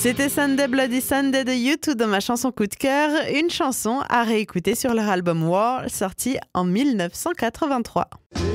C'était Sunday Bloody Sunday de U2 dans ma chanson coup de cœur, une chanson à réécouter sur leur album War, sorti en 1983.